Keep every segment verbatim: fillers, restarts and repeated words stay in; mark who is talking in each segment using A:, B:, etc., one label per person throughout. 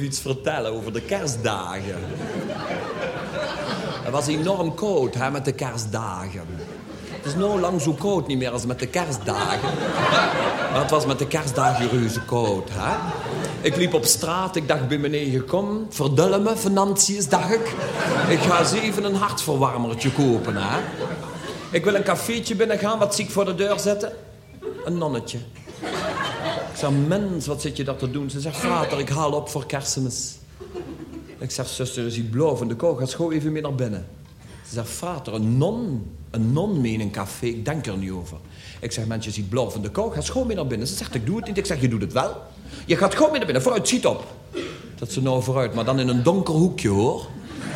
A: even iets vertellen over de kerstdagen. Het was enorm koud, hè, met de kerstdagen. Het is nou lang zo koud niet meer als met de kerstdagen. Maar het was met de kerstdagen reuze koud, hè. Ik liep op straat, ik dacht bij beneden, kom, verdullen me, financiën, dacht ik. Ik ga eens even een hartverwarmertje kopen, hè. Ik wil een cafeetje binnengaan, wat zie ik voor de deur zetten? Een nonnetje. Ik zeg, mens, wat zit je daar te doen? Ze zegt, vader, ik haal op voor kerstmis. Ik zeg, zuster, is die blauw van de kou, ga schoon even mee naar binnen. Ze zegt, vader, een non, een non mee in een café, ik denk er niet over. Ik zeg, mens, je ziet blauw van de kou, ga schoon mee naar binnen. Ze zegt, ik doe het niet. Ik zeg, je doet het wel. Je gaat gewoon mee naar binnen, vooruit, schiet op. Dat ze nou vooruit, maar dan in een donker hoekje, hoor.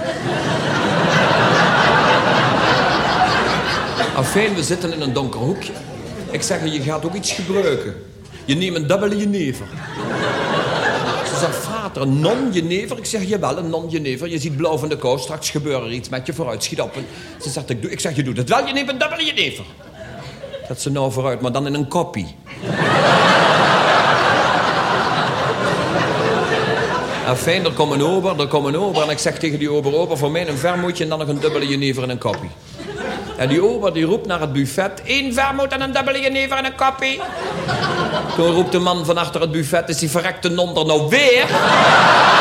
A: Afijn, we zitten in een donker hoekje. Ik zeg, je gaat ook iets gebruiken. Je neemt een dubbele jenever. Ze zegt, vader, een non-jenever? Ik zeg, jawel, een non-jenever. Je ziet blauw van de kou, straks gebeurt er iets met je, vooruit, schiet op. Ze zegt, ik, doe, ik zeg, je doet het wel, je neemt een dubbele jenever. Dat ze nou vooruit, maar dan in een koppie. Afijn, er komt een ober, er komt een ober. En ik zeg tegen die ober, ober, voor mij een vermoedje en dan nog een dubbele jenever en een koppie. En die ober die roept naar het buffet, één vermoed en een dubbele jenever en een koppie. Toen roept de man van achter het buffet, is die verrekte non er nou weer?